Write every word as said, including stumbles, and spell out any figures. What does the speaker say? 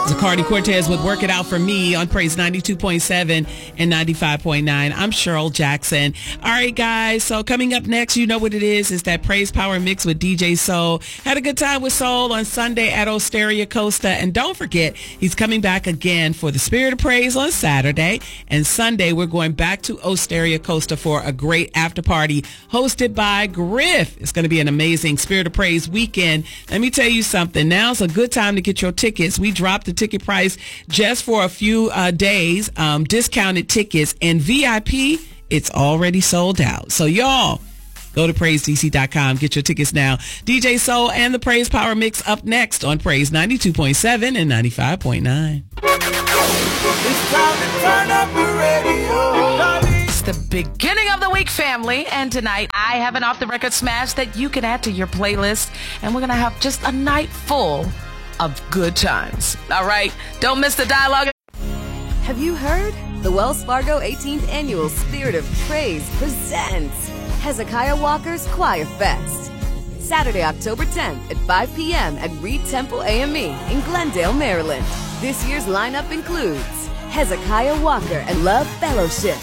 Zacardi Cortez with Work It Out For Me on Praise ninety-two point seven and ninety-five point nine. I'm Cheryl Jackson. All right, guys. So coming up next, you know what it is. It's that Praise Power Mix with D J Soul. Had a good time with Soul on Sunday at Osteria Costa. And don't forget, he's coming back again for the Spirit of Praise on Saturday. And Sunday, we're going back to Osteria Costa for a great after party hosted by Griff. It's going to be an amazing Spirit of Praise weekend. Let me tell you something. Now's a good time to get your tickets. We dropped the ticket price just for a few uh, days, um, discounted tickets, and V I P, it's already sold out. So y'all, go to praise d c dot com. Get your tickets now. D J Soul and the Praise Power Mix up next on Praise ninety-two point seven and ninety-five point nine. It's time to turn up the radio. It's the beginning of the week, family, and tonight I have an off-the-record smash that you can add to your playlist, and we're going to have just a night full of good times. All right, don't miss the dialogue. Have you heard? The Wells Fargo eighteenth Annual Spirit of Praise presents Hezekiah Walker's Choir Fest. Saturday, October tenth at five p.m. at Reed Temple A M E in Glendale, Maryland. This year's lineup includes Hezekiah Walker and Love Fellowship,